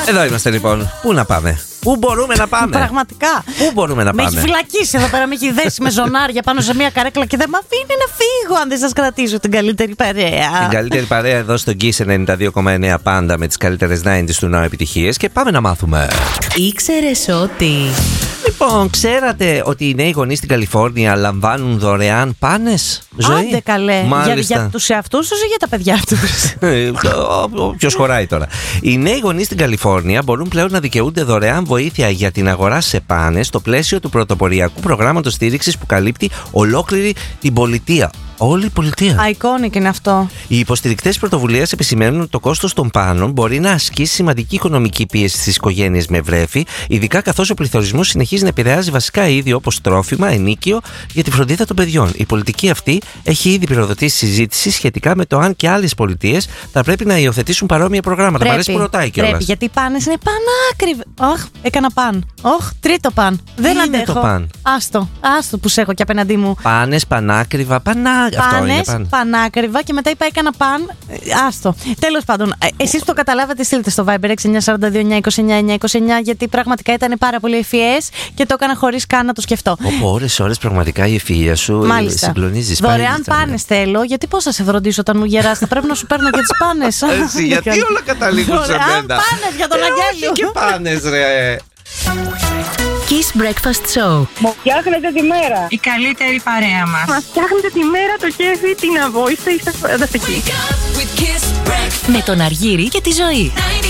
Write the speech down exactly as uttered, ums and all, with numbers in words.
Εδώ είμαστε λοιπόν. Πού να πάμε? Πού μπορούμε να πάμε? Πραγματικά. Πού μπορούμε να με πάμε? Με έχει φυλακίσει εδώ πέρα, με έχει δέσει με ζωνάρια πάνω σε μια καρέκλα και δεν με αφήνει να φύγω αν δεν σας κρατήσω την καλύτερη παρέα. Την καλύτερη παρέα εδώ στο Kiss ενενήντα δύο κόμμα εννέα πάντα με τις καλύτερες ενενήντα του ναού επιτυχίες και πάμε να μάθουμε. Ήξερες ότι... Λοιπόν, ξέρατε ότι οι νέοι γονείς στην Καλιφόρνια λαμβάνουν δωρεάν πάνες ζωή? Άντε καλέ. Για, για τους εαυτούς τους ή για τα παιδιά τους? Ποιος χωράει τώρα. Οι νέοι γονείς στην Καλιφόρνια μπορούν πλέον να δικαιούνται δωρεάν βοήθεια για την αγορά σε πάνες στο πλαίσιο του πρωτοποριακού προγράμματος στήριξης που καλύπτει ολόκληρη την πολιτεία. Όλη η πολιτεία. Iconic είναι αυτό. Οι υποστηρικτές πρωτοβουλίας επισημαίνουν ότι το κόστος των πάνων μπορεί να ασκήσει σημαντική οικονομική πίεση στις οικογένειες με βρέφη, ειδικά καθώς ο πληθωρισμός συνεχίζει να επηρεάζει βασικά είδη όπως τρόφιμα, ενοίκιο για τη φροντίδα των παιδιών. Η πολιτική αυτή έχει ήδη πυροδοτήσει συζήτηση σχετικά με το αν και άλλες πολιτείες θα πρέπει να υιοθετήσουν παρόμοια προγράμματα. Μ' αρέσει που ρωτάει κιόλας. Πρέπει, γιατί οι πάνες είναι πανάκριβες. Όχ, έκανα παν. Όχ, τρίτο παν. Δεν αντέχω. Το παν. Άστο, άστο που σε έχω και απέναντί μου. Πάνες, πανάκριβα, πανά... Πάνες, πανάκριβα και μετά είπα έκανα παν. Άστο. Τέλος πάντων, εσείς που το καταλάβατε, στείλτε στο Viber έξι εννιά τέσσερα δύο εννιά δύο εννιά εννιά δύο εννιά, γιατί πραγματικά ήταν πάρα πολύ ευφυές και το έκανα χωρίς καν να το σκεφτώ. Όπω ώρες, ώρες πραγματικά η ευφυΐα σου συγκλονίζει. Δωρεάν πάνες θέλω, γιατί πώς θα σε φροντίσω όταν μου γεράσει, θα πρέπει να σου παίρνω και τις πάνες. Εσύ, γιατί όλα καταλήγουν σε μένα. Δωρεάν πάνες για τον Αγγέλιο. Και πάνες, ρε. Kiss Breakfast Show. Μου φτιάχνετε τη μέρα. Η καλύτερη παρέα μας. Μας φτιάχνετε τη μέρα, το κέφι, την αβόηστα, είστε φανταστικοί. Με τον Αργύρη και τη Ζωή.